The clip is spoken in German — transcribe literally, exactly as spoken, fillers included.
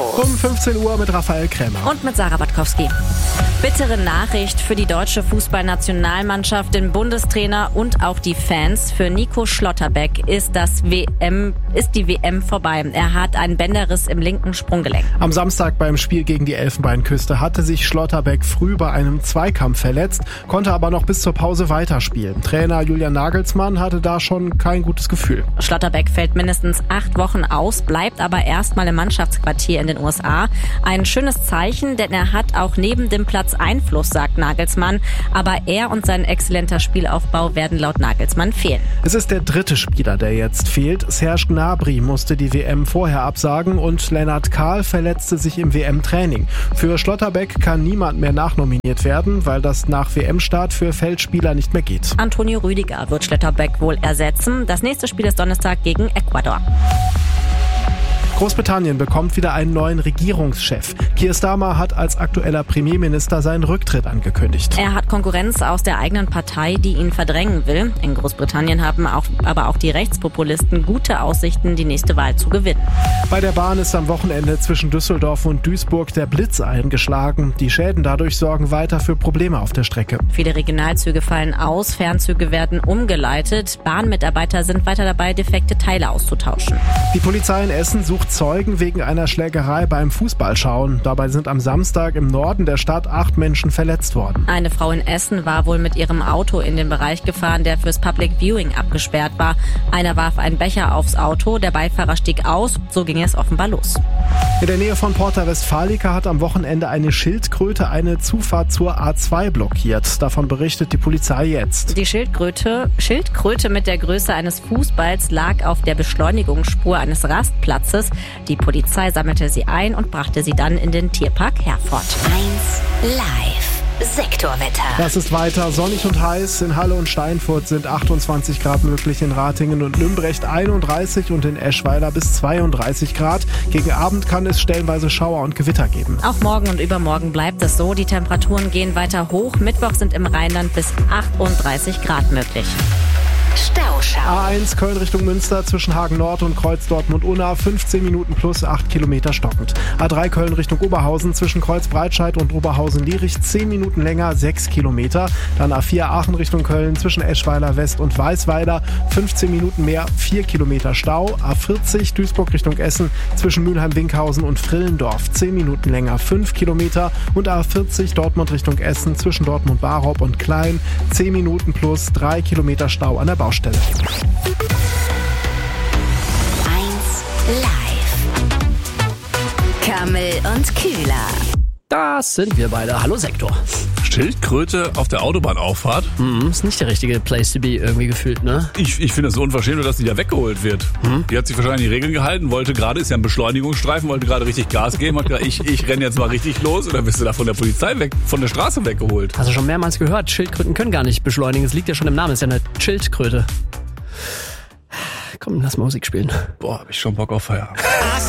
Infos. Um fünfzehn Uhr mit Raphael Krämer. Und mit Sarah Batkowski. Bittere Nachricht für die deutsche Fußballnationalmannschaft, den Bundestrainer und auch die Fans. Für Nico Schlotterbeck ist das W M, ist die W M vorbei. Er hat einen Bänderriss im linken Sprunggelenk. Am Samstag beim Spiel gegen die Elfenbeinküste hatte sich Schlotterbeck früh bei einem Zweikampf verletzt, konnte aber noch bis zur Pause weiterspielen. Trainer Julian Nagelsmann hatte da schon kein gutes Gefühl. Schlotterbeck fällt mindestens acht Wochen aus, bleibt aber erstmal im Mannschaftsquartier in den U S A. Ein schönes Zeichen, denn er hat auch neben dem Platz Einfluss, sagt Nagelsmann. Aber er und sein exzellenter Spielaufbau werden laut Nagelsmann fehlen. Es ist der dritte Spieler, der jetzt fehlt. Serge Gnabry musste die W M vorher absagen und Lennart Kahl verletzte sich im W M-Training. Für Schlotterbeck kann niemand mehr nachnominiert werden, weil das nach W M-Start für Feldspieler nicht mehr geht. Antonio Rüdiger wird Schlotterbeck wohl ersetzen. Das nächste Spiel ist Donnerstag gegen Ecuador. Großbritannien bekommt wieder einen neuen Regierungschef. Keir Starmer hat als aktueller Premierminister seinen Rücktritt angekündigt. Er hat Konkurrenz aus der eigenen Partei, die ihn verdrängen will. In Großbritannien haben auch, aber auch die Rechtspopulisten gute Aussichten, die nächste Wahl zu gewinnen. Bei der Bahn ist am Wochenende zwischen Düsseldorf und Duisburg der Blitz eingeschlagen. Die Schäden dadurch sorgen weiter für Probleme auf der Strecke. Viele Regionalzüge fallen aus, Fernzüge werden umgeleitet. Bahnmitarbeiter sind weiter dabei, defekte Teile auszutauschen. Die Polizei in Essen sucht Zeugen wegen einer Schlägerei beim Fußballschauen. Dabei sind am Samstag im Norden der Stadt acht Menschen verletzt worden. Eine Frau in Essen war wohl mit ihrem Auto in den Bereich gefahren, der fürs Public Viewing abgesperrt war. Einer warf einen Becher aufs Auto, der Beifahrer stieg aus, so ging es offenbar los. In der Nähe von Porta Westfalica hat am Wochenende eine Schildkröte eine Zufahrt zur A zwei blockiert. Davon berichtet die Polizei jetzt. Die Schildkröte, Schildkröte mit der Größe eines Fußballs lag auf der Beschleunigungsspur eines Rastplatzes. Die Polizei sammelte sie ein und brachte sie dann in den Tierpark Herford. eins live Sektorwetter. Das ist weiter sonnig und heiß. In Halle und Steinfurt sind achtundzwanzig Grad möglich, in Ratingen und Nümbrecht einunddreißig und in Eschweiler bis zweiunddreißig Grad. Gegen Abend kann es stellenweise Schauer und Gewitter geben. Auch morgen und übermorgen bleibt es so. Die Temperaturen gehen weiter hoch. Mittwoch sind im Rheinland bis achtunddreißig Grad möglich. Stauschau. A eins Köln Richtung Münster zwischen Hagen Nord und Kreuz Dortmund-Unna fünfzehn Minuten plus acht Kilometer stockend. A drei Köln Richtung Oberhausen zwischen Kreuz Breitscheid und Oberhausen-Lierich zehn Minuten länger, sechs Kilometer. Dann A vier Aachen Richtung Köln zwischen Eschweiler West und Weißweiler fünfzehn Minuten mehr, vier Kilometer Stau. A vierzig Duisburg Richtung Essen zwischen Mülheim-Winkhausen und Frillendorf zehn Minuten länger, fünf Kilometer. Und A vierzig Dortmund Richtung Essen zwischen Dortmund-Barop und Klein zehn Minuten plus drei Kilometer Stau an der Baustelle. eins live Kammel und Kühler. Das sind wir beide. Hallo Sektor. Schildkröte auf der Autobahnauffahrt? Mhm, ist nicht der richtige Place to be irgendwie gefühlt, ne? Ich, ich finde es so unverschämt, dass die da weggeholt wird. Hm? Die hat sich wahrscheinlich die Regeln gehalten, wollte gerade, ist ja ein Beschleunigungsstreifen, wollte gerade richtig Gas geben, hat gesagt, ich, ich renne jetzt mal richtig los und dann bist du da von der Polizei weg, von der Straße weggeholt. Hast du schon mehrmals gehört, Schildkröten können gar nicht beschleunigen, es liegt ja schon im Namen, ist ja eine Schildkröte. Komm, lass mal Musik spielen. Boah, hab ich schon Bock auf Feierabend.